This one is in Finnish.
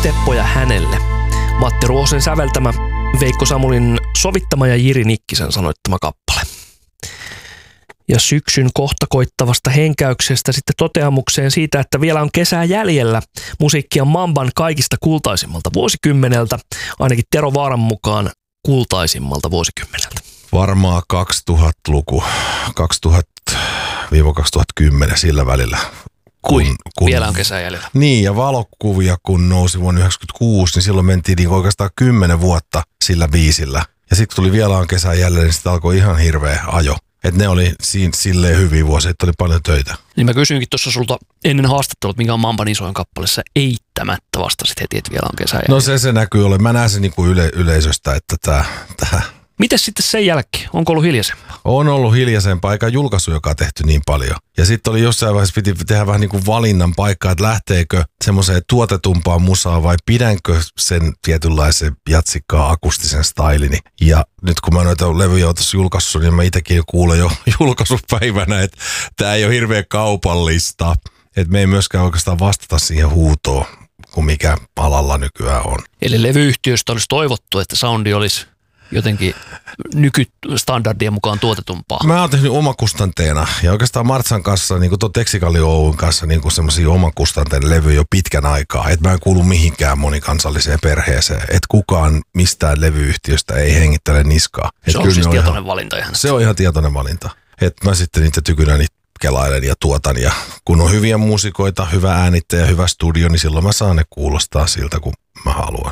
Teppoja hänelle. Matti Ruosen säveltämä, Veikko Samulin sovittama ja Jiri Nikkisen sanoittama kappale. Ja syksyn kohta koittavasta henkäyksestä sitten toteamukseen siitä, että vielä on kesää jäljellä. Musiikkia Mamban kaikista kultaisimmalta vuosikymmeneltä, ainakin Tero Vaaran mukaan kultaisimmalta vuosikymmeneltä. Varmaan 2000-luku, 2000-2010 sillä välillä. Kun vielä on kesää jäljellä. Niin, ja valokuvia kun nousi vuonna 1996, niin silloin mentiin niin oikeastaan 10 vuotta sillä biisillä. Ja sitten tuli vielä on kesää jäljellä, niin sitten alkoi ihan hirveä ajo. Että ne oli silleen hyviä vuosia, että oli paljon töitä. Niin mä kysyinkin tuossa sulta ennen haastattelua, mikä on Mamban isoin kappaleessa, eittämättä vastasit heti, että vielä on kesää jäljellä. No se näkyy ole. Mä näen sen niinku yleisöstä, että tää. Mites sitten sen jälkeen? Onko ollut hiljaisempaa? On ollut hiljaisempaa, eikä julkaisu, joka on tehty niin paljon. Ja sitten oli jossain vaiheessa piti tehdä vähän niin kuin valinnan paikkaa, että lähteekö semmoiseen tuotetumpaan musaan vai pidänkö sen tietynlaisen jatsikkaa akustisen stylini. Ja nyt kun mä noita levyjä oon tuossa julkaissut, niin mä itsekin kuulen jo julkaisupäivänä, että tää ei ole hirveän kaupallista. Että me ei myöskään oikeastaan vastata siihen huutoon, kuin mikä alalla nykyään on. Eli levyyhtiöstä olisi toivottu, että soundi olisi jotenkin nykystandardien mukaan tuotetumpaa. Mä oon tehnyt omakustanteena ja oikeastaan Martsan kanssa, niin kuin tuon Teksikali Oyn kanssa, niin kuin semmosia omakustanteen levyjä jo pitkän aikaa. Että mä en kuulu mihinkään monikansalliseen perheeseen. Että kukaan mistään levyyhtiöstä ei hengittele niskaa. Se on siis tietoinen valinta ihan. Se on ihan tietoinen valinta. Että mä sitten niitä tykynäni kelailen ja tuotan. Ja kun on hyviä muusikoita, hyvä äänittäjä, hyvä studio, niin silloin mä saan ne kuulostaa siltä, kun mä haluan.